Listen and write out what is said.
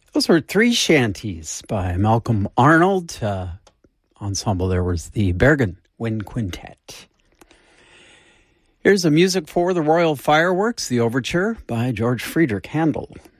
Those were three shanties by Malcolm Arnold. Ensemble there was the Bergen Wind Quintet. Here's the music for the Royal Fireworks, the Overture by George Friedrich Handel.